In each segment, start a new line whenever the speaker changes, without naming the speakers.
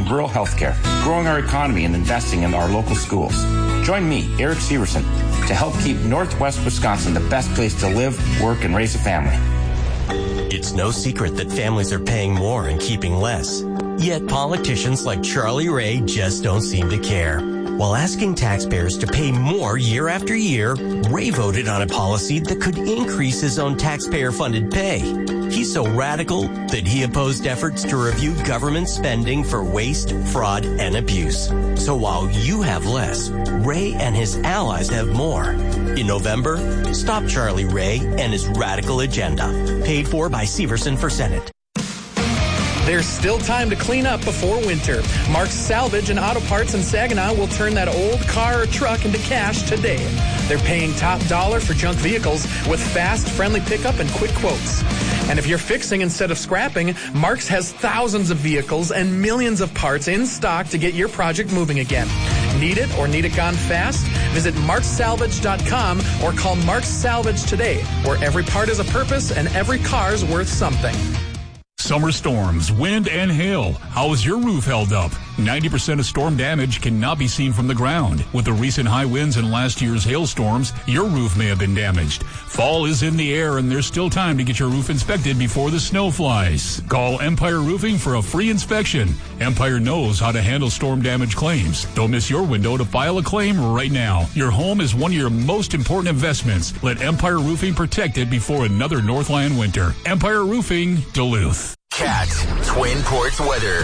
rural healthcare, growing our economy, and investing in our local schools. Join me, Eric Severson, to help keep Northwest Wisconsin the best place to live, work, and raise a family.
It's no secret that families are paying more and keeping less. Yet politicians like Charlie Ray just don't seem to care. While asking taxpayers to pay more year after year, Ray voted on a policy that could increase his own taxpayer-funded pay. He's so radical that he opposed efforts to review government spending for waste, fraud, and abuse. So while you have less, Ray and his allies have more. In November, stop Charlie Ray and his radical agenda. Paid for by Severson for Senate.
There's still time to clean up before winter. Mark's Salvage and Auto Parts in Saginaw will turn that old car or truck into cash today. They're paying top dollar for junk vehicles with fast, friendly pickup and quick quotes. And if you're fixing instead of scrapping, Mark's has thousands of vehicles and millions of parts in stock to get your project moving again. Need it or need it gone fast? Visit marksalvage.com or call Mark's Salvage today, where every part has a purpose and every car's worth something.
Summer storms, wind, and hail. How is your roof held up? 90% of storm damage cannot be seen from the ground. With the recent high winds and last year's hailstorms, your roof may have been damaged. Fall is in the air, and there's still time to get your roof inspected before the snow flies. Call Empire Roofing for a free inspection. Empire knows how to handle storm damage claims. Don't miss your window to file a claim right now. Your home is one of your most important investments. Let Empire Roofing protect it before another Northland winter. Empire Roofing, Duluth.
Cat Twin Ports weather.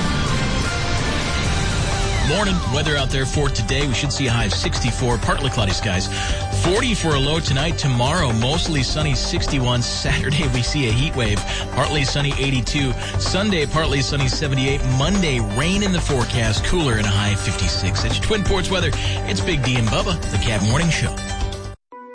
Morning. Weather out there for today. We should see a high of 64, partly cloudy skies. 40 for a low tonight. Tomorrow, mostly sunny, 61. Saturday, we see a heat wave. Partly sunny, 82. Sunday, partly sunny, 78. Monday, rain in the forecast. Cooler and a high of 56. It's Twin Ports weather. It's Big D and Bubba, the Cat Morning Show.